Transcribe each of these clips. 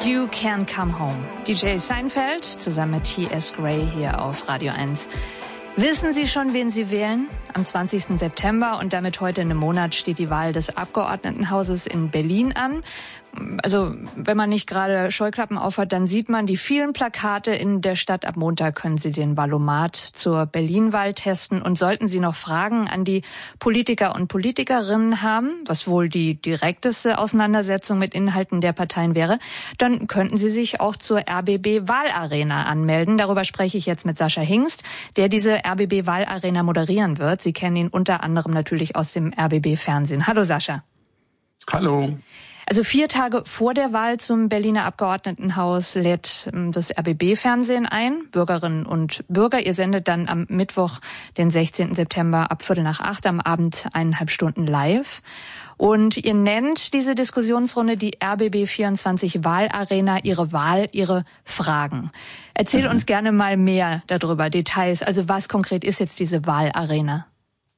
You Can Come Home. DJ Seinfeld zusammen mit T.S. Gray hier auf Radio 1. Wissen Sie schon, wen Sie wählen? Am 20. September und damit heute in einem Monat steht die Wahl des Abgeordnetenhauses in Berlin an. Also wenn man nicht gerade Scheuklappen aufhat, dann sieht man die vielen Plakate in der Stadt. Ab Montag können Sie den Valomat zur Berlin-Wahl testen. Und sollten Sie noch Fragen an die Politiker und Politikerinnen haben, was wohl die direkteste Auseinandersetzung mit Inhalten der Parteien wäre, dann könnten Sie sich auch zur RBB-Wahlarena anmelden. Darüber spreche ich jetzt mit Sascha Hingst, der diese RBB-Wahlarena moderieren wird. Sie kennen ihn unter anderem natürlich aus dem RBB-Fernsehen. Hallo Sascha. Hallo. Also 4 Tage vor der Wahl zum Berliner Abgeordnetenhaus lädt das RBB-Fernsehen ein. Bürgerinnen und Bürger, ihr sendet dann am Mittwoch, den 16. September ab 7:45 am Abend 1,5 Stunden live. Und ihr nennt diese Diskussionsrunde die RBB24 Wahlarena, Ihre Wahl, Ihre Fragen. Erzähl uns gerne mal mehr darüber, Details. Also was konkret ist jetzt diese Wahlarena?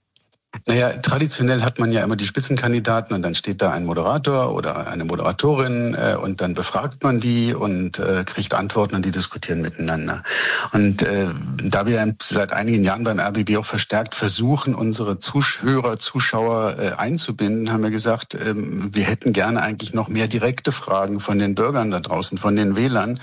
Naja, traditionell hat man ja immer die Spitzenkandidaten und dann steht da ein Moderator oder eine Moderatorin und dann befragt man die und kriegt Antworten und die diskutieren miteinander. Und da wir seit einigen Jahren beim RBB auch verstärkt versuchen, unsere Zuschauer einzubinden, haben wir gesagt, wir hätten gerne eigentlich noch mehr direkte Fragen von den Bürgern da draußen, von den Wählern.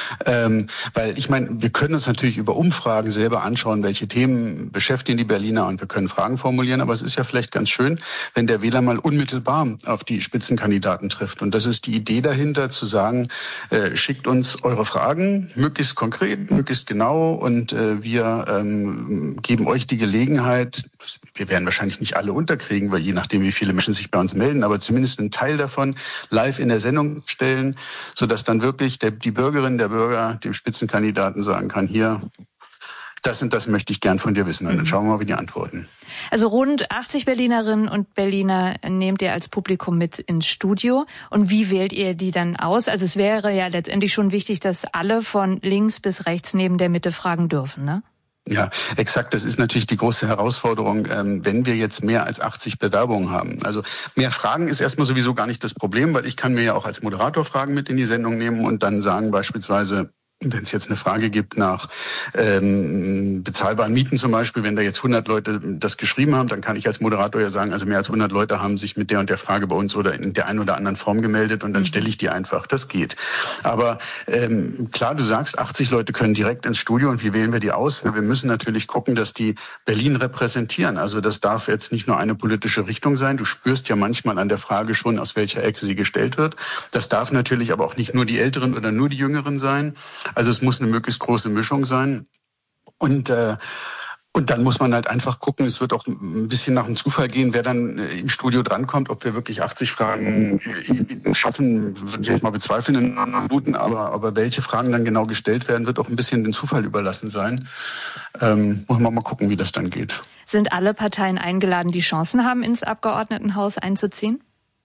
Weil ich meine, wir können uns natürlich über Umfragen selber anschauen, welche Themen beschäftigen die Berliner und wir können Fragen formulieren, aber es ist ja vielleicht ganz schön, wenn der Wähler mal unmittelbar auf die Spitzenkandidaten trifft. Und das ist die Idee dahinter, zu sagen, schickt uns eure Fragen, möglichst konkret, möglichst genau und wir geben euch die Gelegenheit, wir werden wahrscheinlich nicht alle unterkriegen, weil je nachdem, wie viele Menschen sich bei uns melden, aber zumindest einen Teil davon live in der Sendung stellen, sodass dann wirklich die Bürgerin, der Bürger dem Spitzenkandidaten sagen kann, hier, das und das möchte ich gern von dir wissen. Und dann schauen wir mal, wie die antworten. Also rund 80 Berlinerinnen und Berliner nehmt ihr als Publikum mit ins Studio. Und wie wählt ihr die dann aus? Also es wäre ja letztendlich schon wichtig, dass alle von links bis rechts neben der Mitte fragen dürfen, ne? Ja, exakt. Das ist natürlich die große Herausforderung, wenn wir jetzt mehr als 80 Bewerbungen haben. Also mehr Fragen ist erstmal sowieso gar nicht das Problem, weil ich kann mir ja auch als Moderator Fragen mit in die Sendung nehmen und dann sagen beispielsweise, wenn es jetzt eine Frage gibt nach bezahlbaren Mieten zum Beispiel, wenn da jetzt 100 Leute das geschrieben haben, dann kann ich als Moderator ja sagen, also mehr als 100 Leute haben sich mit der und der Frage bei uns oder in der einen oder anderen Form gemeldet und dann stelle ich die einfach. Das geht. Aber klar, du sagst, 80 Leute können direkt ins Studio und wie wählen wir die aus? Wir müssen natürlich gucken, dass die Berlin repräsentieren. Also das darf jetzt nicht nur eine politische Richtung sein. Du spürst ja manchmal an der Frage schon, aus welcher Ecke sie gestellt wird. Das darf natürlich aber auch nicht nur die Älteren oder nur die Jüngeren sein. Also es muss eine möglichst große Mischung sein. Und dann muss man halt einfach gucken, es wird auch ein bisschen nach dem Zufall gehen, wer dann im Studio drankommt, ob wir wirklich 80 Fragen schaffen, würde ich jetzt mal bezweifeln in anderen Minuten, aber welche Fragen dann genau gestellt werden, wird auch ein bisschen dem Zufall überlassen sein. Muss man mal gucken, wie das dann geht. Sind alle Parteien eingeladen, die Chancen haben, ins Abgeordnetenhaus einzuziehen?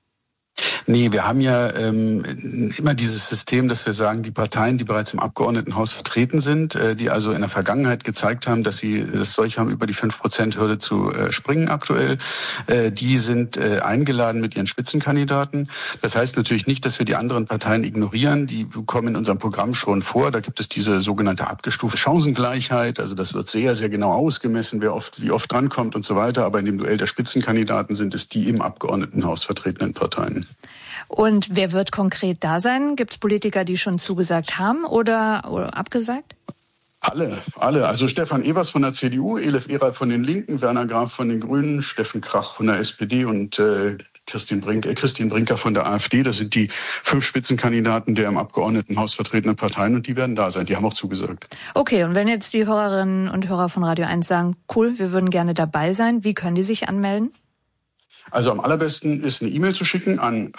Nee, wir haben ja immer dieses System, dass wir sagen, die Parteien, die bereits im Abgeordnetenhaus vertreten sind, die also in der Vergangenheit gezeigt haben, dass sie das Zeug haben, über die 5%-Hürde zu springen aktuell, die sind eingeladen mit ihren Spitzenkandidaten. Das heißt natürlich nicht, dass wir die anderen Parteien ignorieren. Die kommen in unserem Programm schon vor. Da gibt es diese sogenannte abgestufte Chancengleichheit. Also das wird sehr, sehr genau ausgemessen, wie oft drankommt und so weiter. Aber in dem Duell der Spitzenkandidaten sind es die im Abgeordnetenhaus vertretenen Parteien. Und wer wird konkret da sein? Gibt es Politiker, die schon zugesagt haben oder abgesagt? Alle. Also Stefan Evers von der CDU, Elif Eral von den Linken, Werner Graf von den Grünen, Steffen Krach von der SPD und Christine Brinker von der AfD. Das sind die 5 Spitzenkandidaten der im Abgeordnetenhaus vertretenen Parteien und die werden da sein. Die haben auch zugesagt. Okay, und wenn jetzt die Hörerinnen und Hörer von Radio 1 sagen, cool, wir würden gerne dabei sein, wie können die sich anmelden? Also am allerbesten ist eine E-Mail zu schicken an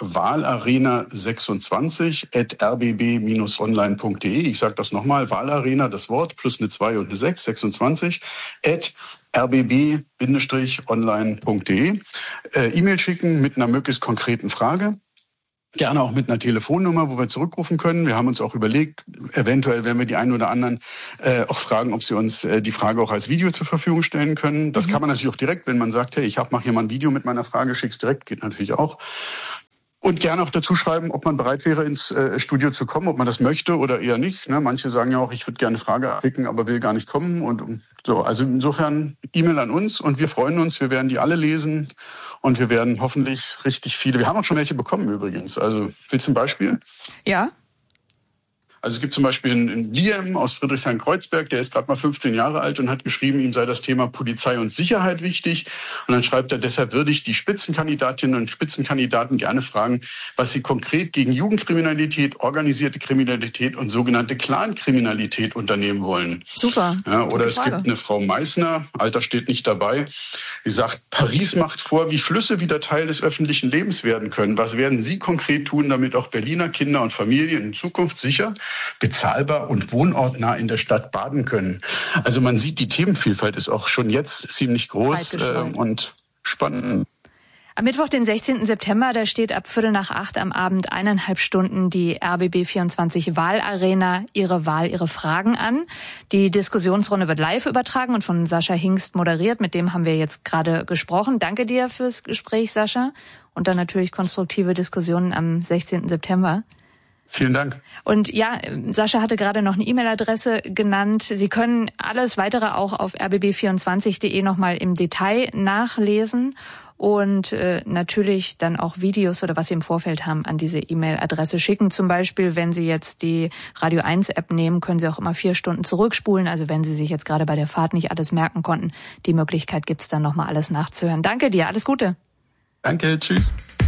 wahlarena26@rbb-online.de. Ich sage das nochmal, Wahlarena, das Wort, plus eine 2 und eine 6, 26, @rbb-online.de. E-Mail schicken mit einer möglichst konkreten Frage. Gerne auch mit einer Telefonnummer, wo wir zurückrufen können. Wir haben uns auch überlegt, eventuell werden wir die einen oder anderen auch fragen, ob sie uns die Frage auch als Video zur Verfügung stellen können. Das kann man natürlich auch direkt, wenn man sagt, hey, mache hier mal ein Video mit meiner Frage, schick's direkt, geht natürlich auch. Und gerne auch dazu schreiben, ob man bereit wäre, ins Studio zu kommen, ob man das möchte oder eher nicht. Ne? Manche sagen ja auch, ich würde gerne eine Frage anklicken, aber will gar nicht kommen. Und so. Also insofern E-Mail an uns und wir freuen uns. Wir werden die alle lesen und wir werden hoffentlich richtig viele. Wir haben auch schon welche bekommen übrigens. Also willst du ein Beispiel? Ja. Also es gibt zum Beispiel einen Liam aus Friedrichshain-Kreuzberg, der ist gerade mal 15 Jahre alt und hat geschrieben, ihm sei das Thema Polizei und Sicherheit wichtig. Und dann schreibt er, deshalb würde ich die Spitzenkandidatinnen und Spitzenkandidaten gerne fragen, was sie konkret gegen Jugendkriminalität, organisierte Kriminalität und sogenannte Clankriminalität unternehmen wollen. Super. Ja, oder es gibt eine Frau Meißner, Alter steht nicht dabei, die sagt, Paris macht vor, wie Flüsse wieder Teil des öffentlichen Lebens werden können. Was werden Sie konkret tun, damit auch Berliner Kinder und Familien in Zukunft sicher, bezahlbar und wohnortnah in der Stadt baden können? Also man sieht, die Themenvielfalt ist auch schon jetzt ziemlich groß und spannend. Am Mittwoch, den 16. September, da steht ab 7:45 am Abend 1,5 Stunden die RBB24 Wahlarena Ihre Wahl, Ihre Fragen an. Die Diskussionsrunde wird live übertragen und von Sascha Hingst moderiert. Mit dem haben wir jetzt gerade gesprochen. Danke dir fürs Gespräch, Sascha. Und dann natürlich konstruktive Diskussionen am 16. September. Vielen Dank. Und ja, Sascha hatte gerade noch eine E-Mail-Adresse genannt. Sie können alles Weitere auch auf rbb24.de nochmal im Detail nachlesen und natürlich dann auch Videos oder was Sie im Vorfeld haben an diese E-Mail-Adresse schicken. Zum Beispiel, wenn Sie jetzt die Radio 1 App nehmen, können Sie auch immer 4 Stunden zurückspulen. Also wenn Sie sich jetzt gerade bei der Fahrt nicht alles merken konnten, die Möglichkeit gibt es dann nochmal alles nachzuhören. Danke dir, alles Gute. Danke, tschüss.